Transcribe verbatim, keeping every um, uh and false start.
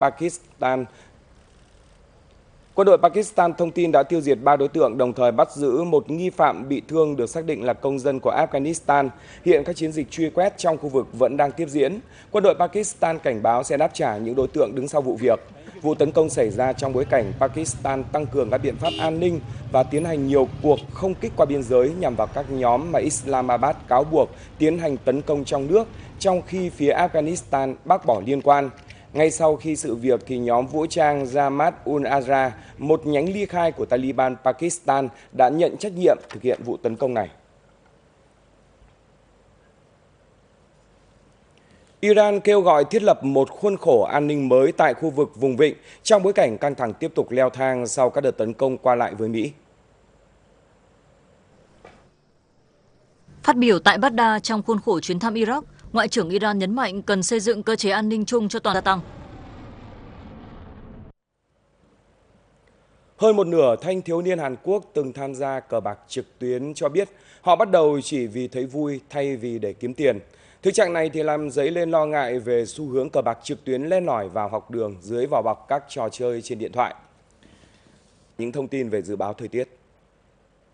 Pakistan. Quân đội Pakistan thông tin đã tiêu diệt ba đối tượng, đồng thời bắt giữ một nghi phạm bị thương được xác định là công dân của Afghanistan. Hiện các chiến dịch truy quét trong khu vực vẫn đang tiếp diễn. Quân đội Pakistan cảnh báo sẽ đáp trả những đối tượng đứng sau vụ việc. Vụ tấn công xảy ra trong bối cảnh Pakistan tăng cường các biện pháp an ninh và tiến hành nhiều cuộc không kích qua biên giới nhằm vào các nhóm mà Islamabad cáo buộc tiến hành tấn công trong nước, trong khi phía Afghanistan bác bỏ liên quan. Ngay sau khi sự việc, thì nhóm vũ trang Jamaat-ul-Ahrar, một nhánh ly khai của Taliban Pakistan, đã nhận trách nhiệm thực hiện vụ tấn công này. Iran kêu gọi thiết lập một khuôn khổ an ninh mới tại khu vực vùng vịnh trong bối cảnh căng thẳng tiếp tục leo thang sau các đợt tấn công qua lại với Mỹ. Phát biểu tại Baghdad trong khuôn khổ chuyến thăm Iraq, Ngoại trưởng Iran nhấn mạnh cần xây dựng cơ chế an ninh chung cho toàn gia tăng. Hơn một nửa thanh thiếu niên Hàn Quốc từng tham gia cờ bạc trực tuyến cho biết họ bắt đầu chỉ vì thấy vui thay vì để kiếm tiền. Thực trạng này thì làm dấy lên lo ngại về xu hướng cờ bạc trực tuyến len lỏi vào học đường dưới vỏ bọc các trò chơi trên điện thoại. Những thông tin về dự báo thời tiết.